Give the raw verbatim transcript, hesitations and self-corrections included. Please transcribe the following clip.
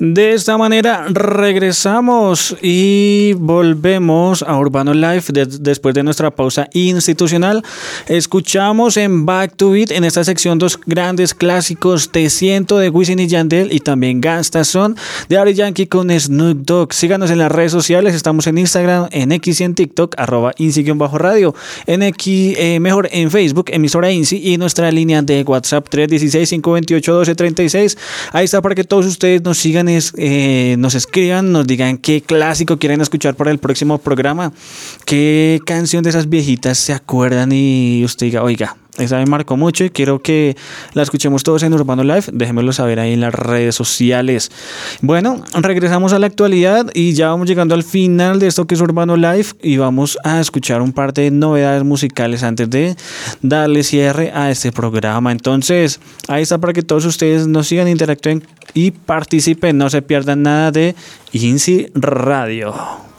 De esta manera regresamos y volvemos a Urbano Live de, después de nuestra pausa institucional. Escuchamos en Back to Beat en esta sección dos grandes clásicos: Te Siento de Wisin y Yandel y también Gangsta Son de Daddy Yankee con Snoop Dogg. Síganos en las redes sociales, estamos en Instagram, en X y en TikTok, arroba Insi-radio, en X, eh, mejor en Facebook, emisora Insi, y nuestra línea de WhatsApp tres uno seis, cinco dos ocho, uno dos tres seis. Ahí está para que todos ustedes nos sigan, eh, nos escriban, nos digan qué clásico quieren escuchar para el próximo programa, qué canción de esas viejitas se acuerdan y usted diga, oiga, esa me marcó mucho y quiero que la escuchemos todos en Urbano Live. Déjenmelo saber ahí en las redes sociales. Bueno, regresamos a la actualidad y ya vamos llegando al final de esto que es Urbano Live y vamos a escuchar un par de novedades musicales antes de darle cierre a este programa. Entonces, ahí está para que todos ustedes nos sigan, interactúen y participen. No se pierdan nada de Insi Radio.